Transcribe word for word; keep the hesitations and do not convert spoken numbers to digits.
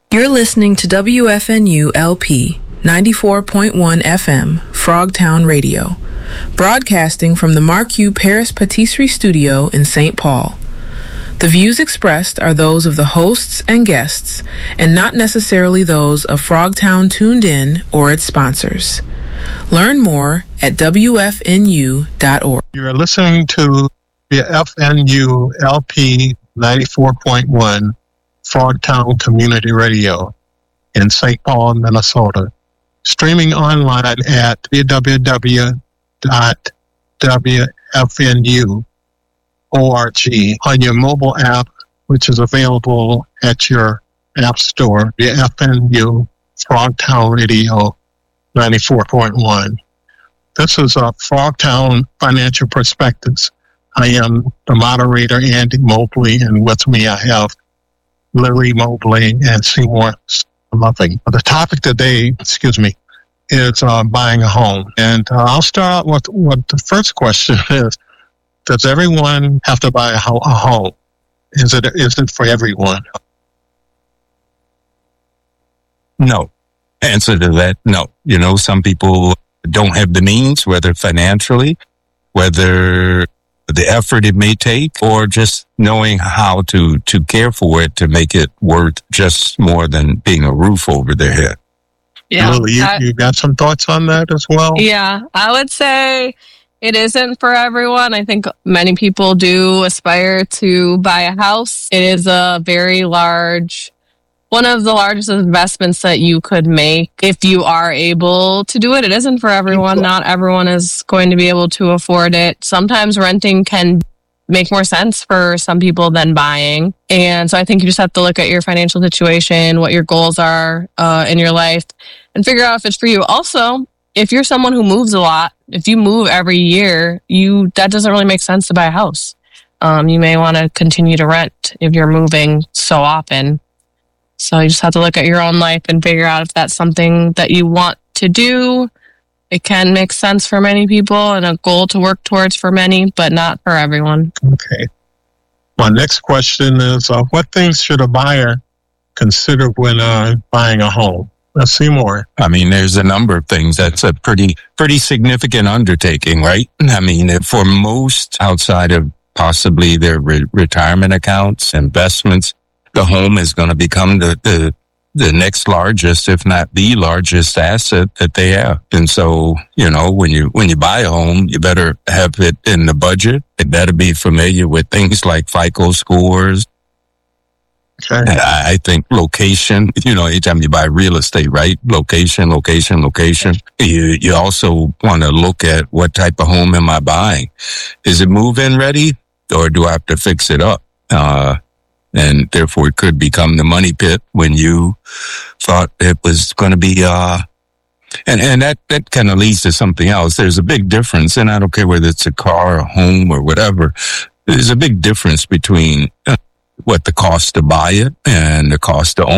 You're listening to W F N U L P ninety-four point one F M, Frogtown Radio, broadcasting from the Marquis Paris Patisserie Studio in Saint Paul. The views expressed are those of the hosts and guests, and not necessarily those of Frogtown Tuned In or its sponsors. Learn more at W F N U dot org. You're listening to the F N U L P ninety-four point one Frogtown Community Radio in Saint Paul, Minnesota. Streaming online at w w w dot w f n u dot org on your mobile app, which is available at your app store, the F N U Frogtown Radio ninety-four point one. This is a Frogtown Financial Perspectives. I am the moderator, Andy Mobley, and with me I have Larry Mobley and Seymour Loving. The topic today, excuse me, is uh, buying a home. And uh, I'll start out with what the first question is. Does everyone have to buy a, ho- a home? Is it, is it for everyone? No. Answer to that, no. You know, some people don't have the means, whether financially, whether the effort it may take, or just knowing how to, to care for it to make it worth just more than being a roof over their head. Yeah, Lily, you, I, you got some thoughts on that as well? Yeah, I would say it isn't for everyone. I think many people do aspire to buy a house. It is a very large, one of the largest investments that you could make if you are able to do it. It isn't for everyone. Not everyone is going to be able to afford it. Sometimes renting can make more sense for some people than buying. And so I think you just have to look at your financial situation, what your goals are uh, in your life, and figure out if it's for you. Also, if you're someone who moves a lot, if you move every year, you that doesn't really make sense to buy a house. Um, you may want to continue to rent if you're moving so often. So you just have to look at your own life and figure out if that's something that you want to do. It can make sense for many people and a goal to work towards for many, but not for everyone. Okay. My next question is, uh, what things should a buyer consider when uh, buying a home? Let's see more. I mean, there's a number of things. That's a pretty, pretty significant undertaking, right? I mean, for most outside of possibly their re- retirement accounts, investments, the home is going to become the, the, the next largest, if not the largest asset that they have. And so, you know, when you, when you buy a home, you better have it in the budget. It better be familiar with things like FICO scores. Okay. I, I think location, you know, anytime you buy real estate, right? Location, location, location. You, you also want to look at what type of home am I buying? Is it move-in ready or do I have to fix it up? Uh, And therefore, it could become the money pit when you thought it was going to be, uh, and, and that, that kind of leads to something else. There's a big difference, and I don't care whether it's a car, a home, or whatever. There's a big difference between uh, what the cost to buy it and the cost to own